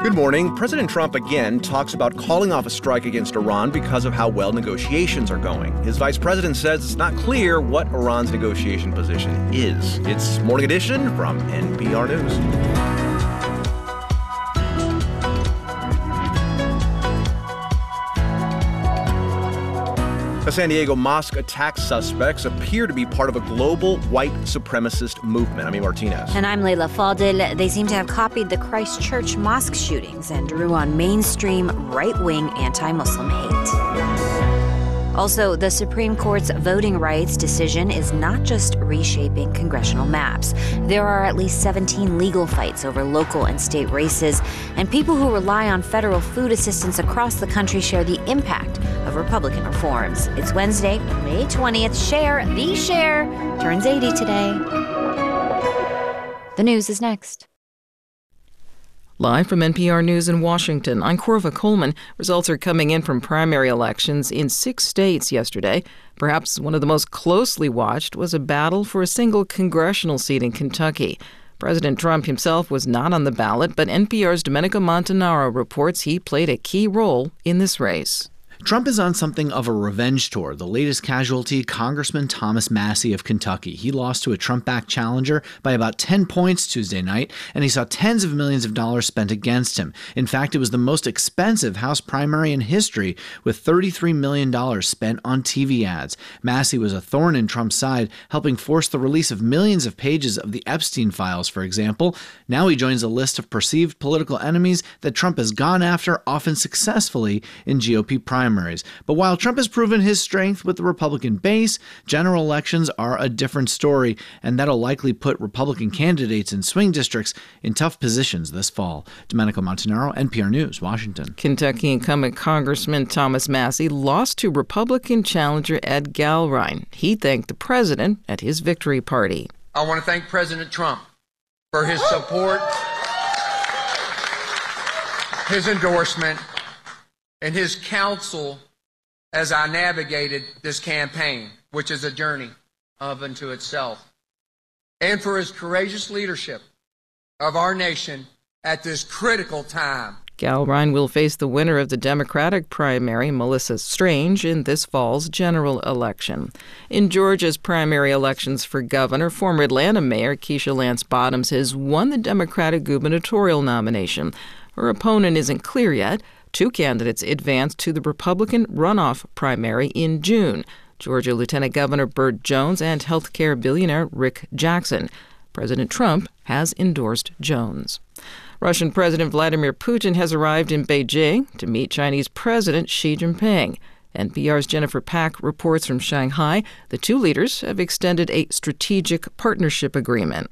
Good morning. President Trump again talks about calling off a strike against Iran because of how well negotiations are going. His vice president says it's not clear what Iran's negotiation position is. It's Morning Edition from NPR News. The San Diego mosque attack suspects appear to be part of a global white supremacist movement. I'm Martinez. And I'm Leila Fadel. They seem to have copied the Christchurch mosque shootings and drew on mainstream right-wing anti-Muslim hate. Also, the Supreme Court's voting rights decision is not just reshaping congressional maps. There are at least 17 legal fights over local and state races, and people who rely on federal food assistance across the country share the impact of Republican reforms. It's Wednesday, May 20th. Cher turns 80 today. The news is next. Live from NPR News in Washington, I'm Corva Coleman. Results are coming in from primary elections in 6 states yesterday. Perhaps one of the most closely watched was a battle for a single congressional seat in Kentucky. President Trump himself was not on the ballot, but NPR's Domenico Montanaro reports he played a key role in this race. Trump is on something of a revenge tour. The latest casualty, Congressman Thomas Massie of Kentucky. He lost to a Trump-backed challenger by about 10 points Tuesday night, and he saw tens of millions of dollars spent against him. In fact, it was the most expensive House primary in history, with $33 million spent on TV ads. Massie was a thorn in Trump's side, helping force the release of millions of pages of the Epstein files, for example. Now he joins a list of perceived political enemies that Trump has gone after, often successfully, in GOP primaries. But while Trump has proven his strength with the Republican base, general elections are a different story, and that'll likely put Republican candidates in swing districts in tough positions this fall. Domenico Montanaro, NPR News, Washington. Kentucky incumbent Congressman Thomas Massie lost to Republican challenger Ed Galrine. He thanked the president at his victory party. I want to thank President Trump for his support, his endorsement, and his counsel as I navigated this campaign, which is a journey of unto itself, and for his courageous leadership of our nation at this critical time. Galrine will face the winner of the Democratic primary, Melissa Strange, in this fall's general election. In Georgia's primary elections for governor, former Atlanta Mayor Keisha Lance Bottoms has won the Democratic gubernatorial nomination. Her opponent isn't clear yet. 2 candidates advanced to the Republican runoff primary in June, Georgia Lieutenant Governor Burt Jones and healthcare billionaire Rick Jackson. President Trump has endorsed Jones. Russian President Vladimir Putin has arrived in Beijing to meet Chinese President Xi Jinping. NPR's Jennifer Pack reports from Shanghai. The 2 leaders have extended a strategic partnership agreement.